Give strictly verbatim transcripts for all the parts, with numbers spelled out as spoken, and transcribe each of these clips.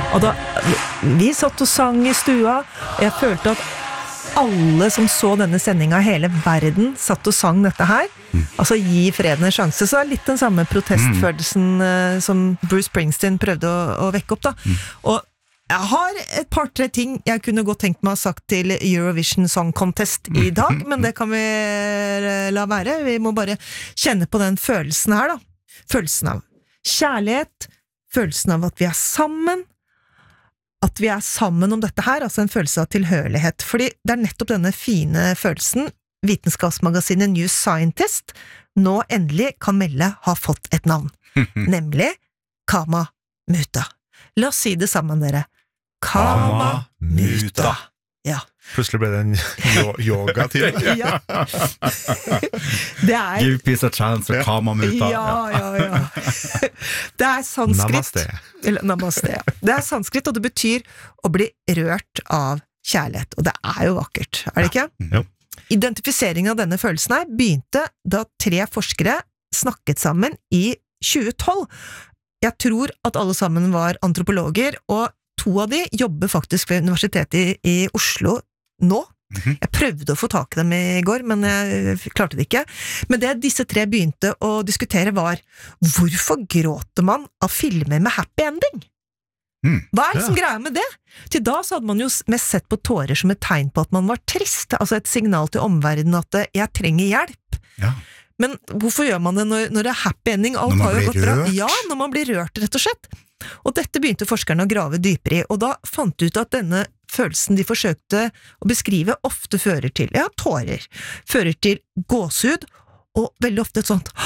Og da, vi satt og sang i stua, og jeg følte at alle som så denne sendinga, hele verden, satt og sang dette her. Mm. Altså, gi freden en sjanse. Så er litt den samme protestfølelsen uh, som Bruce Springsteen prøvde å, å vekke opp, da. Mm. Og jeg har et par-tre ting jeg kunne godt tenkt meg å ha sagt til Eurovision Song Contest i dag, men det kan vi la være. Vi må bare kjenne på den følelsen her, da. Følelsen av kjærlighet, følelsen av at vi er sammen, at vi er sammen om dette her, altså en følelse av tilhørighet. Fordi det er nettopp denne fine følelsen vitenskapsmagasinet New Scientist nå endelig kan melde har fått et navn, nemlig Kama Muta. La oss si det sammen, dere. Kama Muta. Ja. Plutselig ble det en yoga til. Ja. Det er... Give peace a chance, og Kama Muta. Ja, ja, ja. Det er sanskrit. Namaste. Eller, namaste, ja. Det er sanskrit, og det betyr å bli rørt av kjærlighet. Og det er jo vakkert, er det ikke? Ja. Identifiseringen av denne følelsen her begynte da tre forskere snakket sammen i tjue tolv. Jeg tror at alle sammen var antropologer, og to av de jobber faktisk ved universitetet i, i Oslo nå. Mm-hmm. Jeg prøvde å få tak i dem i går, men jeg klarte det ikke. Men det disse tre begynte å diskutere var, hvorfor gråter man av filmer med happy ending? Mm. Hva er det som ja. Greier med det? Til da så hadde man jo mest sett på tårer som et tegn på at man var trist, altså et signal til omverdenen at jeg trenger hjelp. Ja. Men hvorfor gjør man det når, når det er happy ending? Alt når man har jo blir gått bra. rørt? Ja, når man blir rørt, rett og slett. Og dette begynte forskerne å grave dypere i, og da fant de ut at denne følelsen de forsøkte å beskrive ofte fører til, ja, tårer, fører til gåsehud, og veldig ofte et sånt,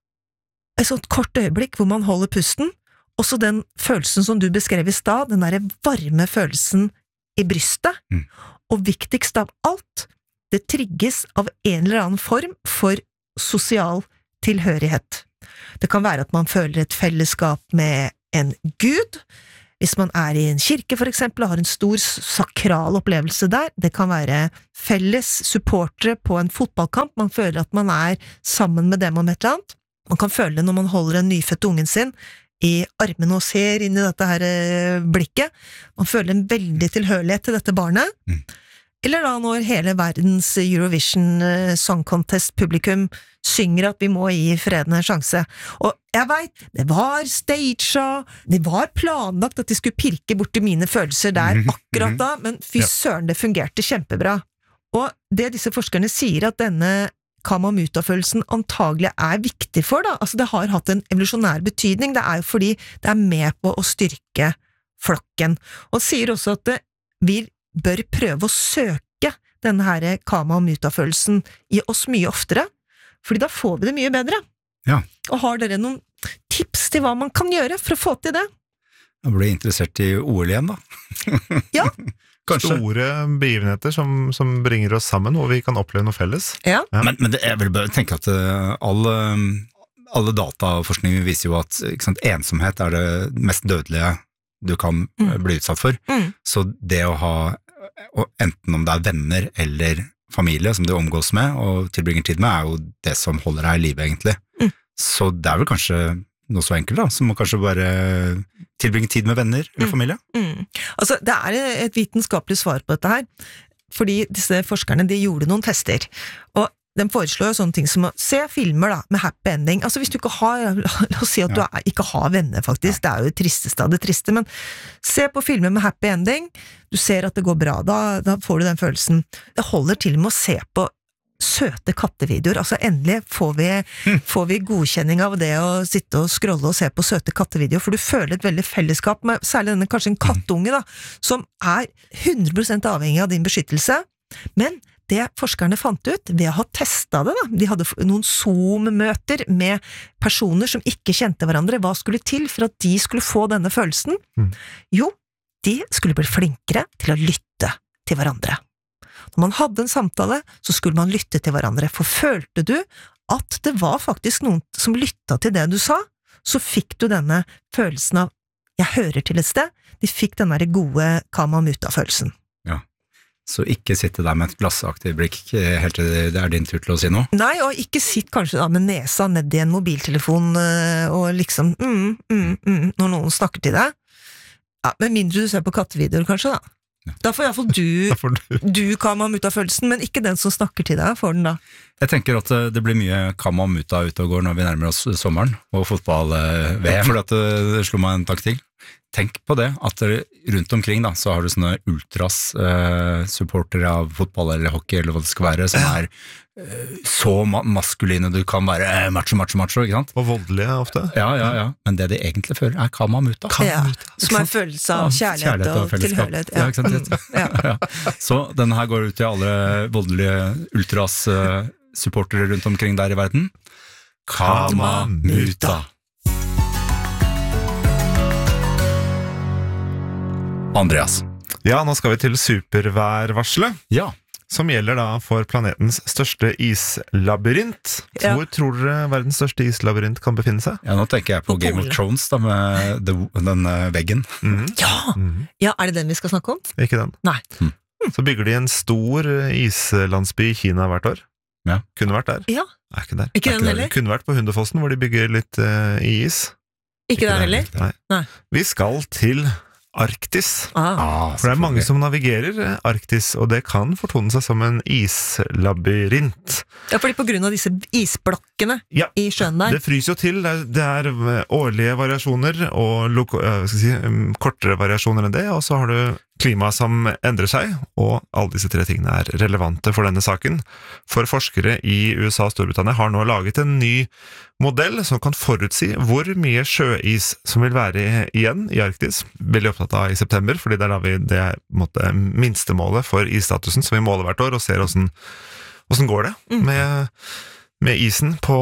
et sånt kort øyeblikk hvor man holder pusten, også den følelsen som du beskrev i stad, den der varme følelsen i brystet, mm. og viktigst av alt, det trigges av en eller annen form for sosial tilhørighet. Det kan være at man føler et fellesskap med en gud, hvis man er i en kirke for eksempel, og har en stor sakral opplevelse der. Det kan være felles supportere på en fotballkamp, man føler at man er sammen med dem om et eller annet. Man kan føle det når man holder en nyfødt ungen sin i armen og ser inn i dette her blikket. Man føler en veldig tilhørighet til dette barnet. Mm. Eller da når hele verdens Eurovision Song Contest publikum synger at vi må gi freden en sjanse. Og jeg vet, det var staged, det var planlagt at de skulle pirke bort til mine følelser der akkurat da, men fy søren, det fungerte kjempebra. Og det disse forskerne sier at denne Kama Muta-følelsen antagelig er viktig for, da, altså det har hatt en evolusjonær betydning, det er jo fordi det er med på å styrke flokken. Og sier også at det, vi bør prøve å søke denne her Kama Muta-følelsen i oss mye oftere, fordi da får vi det mye bedre. Ja. Og har dere noen tips til hva man kan gjøre for å få til det? Jeg ble interessert i O L igjen, da. Ja. Kanskje. Store begivenheter som, som bringer oss sammen, og vi kan oppleve noe felles. Ja. Ja. Men, men det, jeg vil bare tenke at uh, alle, alle dataforskning viser jo at ikke sant, ensomhet er det mest dødelige du kan mm. bli utsatt for. Mm. Så det å ha, enten om det er venner eller familie som du omgås med og tilbringer tid med, er jo det som holder deg i livet egentlig. Mm. Så det er vel kanskje noe så enkelt da, som må kanskje bare tilbringe tid med venner eller mm. familie. Mm. Altså, det er et vitenskapelig svar på dette her, fordi disse forskerne, de gjorde noen tester, og de foreslår jo sånne ting som å se filmer da, med happy ending. Altså hvis du ikke har, la oss si at ja. Du er, ikke har venner faktisk, ja. Det er jo det tristeste av det triste, men se på filmer med happy ending, du ser at det går bra, da, da får du den følelsen. Det holder til med å se på søte kattevideoer, altså endelig får vi, mm. får vi godkjenning av det å sitte og scrolle og se på søte kattevideoer, for du føler et veldig fellesskap med særlig denne kanskje en kattunge da, som er hundre prosent avhengig av din beskyttelse, men det forskerne fant ut ved å ha testet det da, de hadde noen Zoom-møter med personer som ikke kjente hverandre, hva skulle til for at de skulle få denne følelsen? Mm. Jo, de skulle bli flinkere til å lytte til hverandre. Når man hadde en samtale, så skulle man lytte til hverandre, for følte du at det var faktisk noen som lyttet til det du sa, så fikk du denne følelsen av jeg hører til et sted, de fikk denne gode Kama Muta-følelsen. Ja. Så ikke sitte der med et glassaktig blikk helt til det er din tur til å si noe? Nei, og ikke sitt kanskje da med nesa ned i en mobiltelefon og liksom mm, mm, mm, når noen snakker til deg. Ja, med mindre du ser på kattevideoer kanskje da. Da får i hvert fall du, Da får du du Kamamuta-følelsen, men ikke den som snakker til deg for den da. Jeg tenker at eh, det blir mye Kamamuta ute og går når vi nærmer oss sommeren, og fotball-V M, for at det, det slår meg en takk til. Tenk på det, at det, rundt omkring da, så har du sånne ultras eh, supportere av fotball eller hockey eller hva det skal være, som er eh, så ma maskuline du kan være eh, macho, macho, macho, ikke sant? Og voldelige ofte. Ja, ja, ja. Men det de egentlig fører er Kamamuta. Ja, som er en følelse av kjærlighet, Kjærlighet og og fellesskap. tilhørighet. Ja, ikke sant? Mm, ja. Ja. Så denne her går ut til alle voldelige ultras eh, supportere rundt omkring der i verden. Kamamuta. Andreas. Ja, nå skal vi til superværvarselet, Ja. som gjelder da for planetens største islabyrint. Ja. Hvor tror dere verdens største islabyrint kan befinne seg? Ja, nå tenker jeg på, På Game of Polen. Thrones da, med the, den eh, veggen. Mhm. Ja. Mhm. ja, er det den vi skal snakke om? Ikke den. Nei. Så bygger de en stor islandsby i Kina hvert år. Ja. Kunne vært der. Ja, Er ikke der. ikke Er den ikke heller? Kunne vært på Hundefossen, hvor de bygger litt eh, is. Ikke der heller? Nei. Nei. Vi skal til Arktis. Ah. Ah, For det er mange som navigerer eh, Arktis, og det kan fortone seg som en islabyrint. Ja, fordi på grunn av disse isblokkene Ja. i sjøen der. Det fryser jo til, det er, det er eh, årlige variasjoner og loko eh, hva skal jeg si, um, kortere variasjoner enn det, og så har du klima som endrer seg, og alle disse tre tingene er relevante for denne saken. For forskere i U S A og Storbritannia har nå laget en ny modell som kan forutsi hvor mye sjøis som vil være igjen i Arktis. Veldig opptatt av i september, fordi det er da vi, det er på en måte minstemålet for isstatusen, som vi måler hvert år og ser hvordan, hvordan går det Mm. med, med isen på,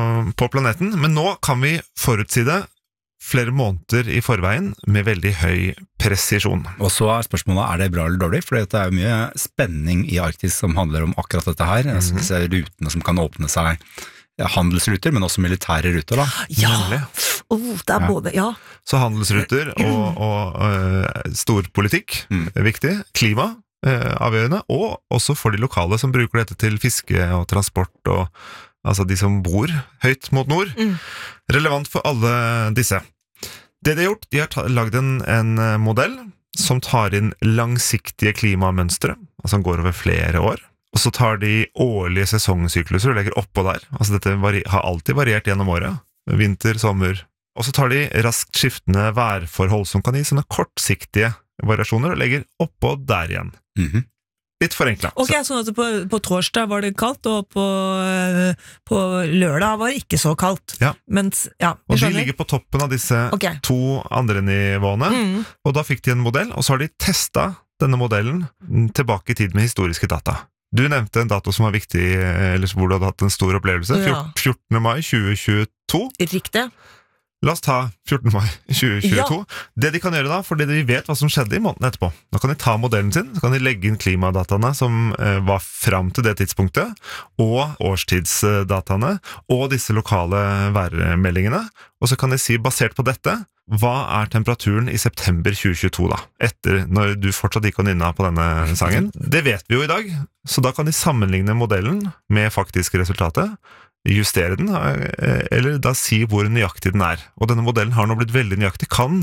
på planeten. Men nå kan vi forutsi det flere måneder i forveien med veldig høy presisjon. Og så er spørsmålet, er det bra eller dårlig? For det er jo mye spenning i Arktis som handler om akkurat dette her. Altså disse rutene som kan åpne seg, ja, handelsruter, men også militære ruter da. Ja, Nemlig. oh, det er Ja. både, ja. Så handelsruter og, og øh, storpolitikk Mm. er viktig. Klima øh, avgjørende, og også for de lokale som bruker dette til fiske og transport, og altså de som bor høyt mot nord. Mm. Relevant for alle disse. Det de har gjort, de har ta- lagd en, en eh, modell som tar inn langsiktige klimamønstre, altså som går over flere år. Og så tar de årlige sesongsykluser og legger oppå der. Altså dette vari har alltid variert gjennom året. Vinter, sommer. Og så tar de raskt skiftende værforhold som kan gi sånne kortsiktige variasjoner, og legger oppå der igjen. Mhm. Litt forenkla. Ok, sånn at på, på torsdag var det kaldt, og på, øh, på lørdag var det ikke så kaldt. Ja. Mens, ja, Og vi de skjønner. ligger på toppen av disse Ok. to andre nivåene. Mm. Og da fikk de en modell, og så har de testa denne modellen tilbake i tid med historiske data. Du nevnte en dato som var viktig, eller hvor du hadde hatt en stor opplevelse. Ja. fjortende mai tjue tjueto. Riktig. La oss ta fjortende mai tjue tjueto. Det de kan gjøre da, fordi de vet hva som skjedde i måneden etterpå. Da kan de ta modellen sin, så kan de legge inn klimadataene som eh, var fram til det tidspunktet, og årstidsdataene, og disse lokale værmeldingene. Og så kan de si, basert på dette, hva er temperaturen i september tjue tjueto da? Etter, når du fortsatt ikke kan nynne på denne sangen. Det vet vi jo i dag, så da kan de sammenligne modellen med faktiske resultatet, justere den, eller da si hvor nøyaktig den er. Og denne modellen har nå blitt veldig nøyaktig, kan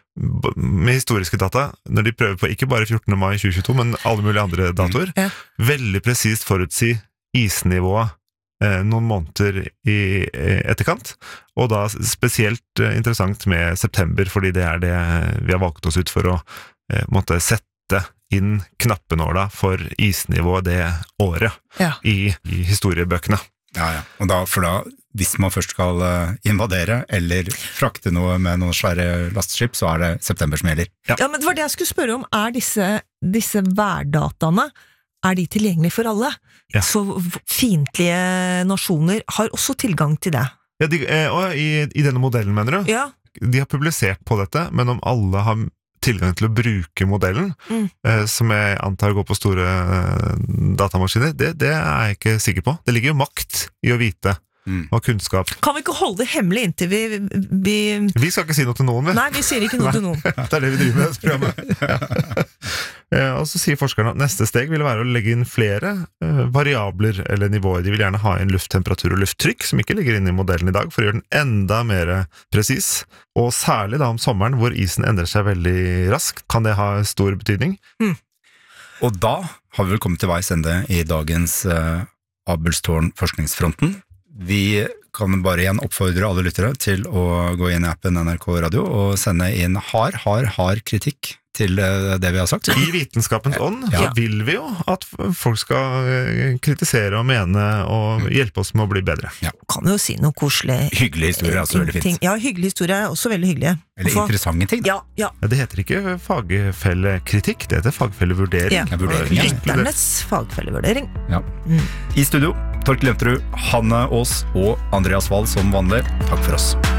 med historiske data, når de prøver på ikke bare fjortende mai tjue tjueto, men alle mulige andre datoer, Ja. veldig presist forutsi isnivået eh, noen måneder i eh, etterkant, og da spesielt eh, interessant med september, fordi det er det vi har valgt oss ut for å eh, måtte sette inn knappenåla for isnivået det året Ja. i, i historiebøkene. Ja, ja. Og da, for da, hvis man først skal eh, invadere eller frakte noe med noen svære lasteskip, så er det september som gjelder. Ja, men det var det jeg skulle spørre om. Er disse, disse værdataene, er de tilgjengelige for alle? Ja. Så v- fiendtlige nasjoner har også tilgang til det. Ja, de, eh, og i, i denne modellen, mener du? Ja. De har publisert på dette, men om alle har tilgang til å bruke modellen, Mm. eh, som jeg antar går på store eh, datamaskiner, det, det er jeg ikke sikker på. Det ligger jo makt i å vite, Mm. og kunnskap. Kan vi ikke holde det hemmelig inntil vi, vi Vi skal ikke si noe til noen, vi. Nei, vi sier ikke noe til noen. Det er det vi driver med i dette programmet. Eh, og så sier forskerne at neste steg vil være å legge inn flere eh, variabler eller nivåer. De vil gjerne ha inn lufttemperatur og lufttrykk, som ikke ligger inne i modellen i dag, for å gjøre den enda mer presis. Og særlig da om sommeren, hvor isen endrer seg veldig raskt, kan det ha stor betydning. Mm. Og da har vi vel kommet til veis ende i dagens uh, Abelstårn forskningsfronten. Vi kan bare igjen oppfordre alle lyttere til å gå inn i appen N R K Radio og sende inn hard, hard, hard kritikk til det vi har sagt. I vitenskapens ånd Ja. så vil vi jo at folk skal kritisere og mene og hjelpe oss med å bli bedre. Kan jo si noe koselig. Hyggelig historie, altså veldig Ting- fint. Ja, hyggelig historie er også veldig hyggelige. Eller Hvorfor? interessante ting. Ja, ja. Ja, det heter ikke fagfellekritikk, det heter fagfellevurdering. Ja. Ja, vurdering, ja. Lytternes fagfellevurdering. I studio, Torkel Lemterud, Hanne Aas og Andreas Wahl som vanlig. Takk for oss.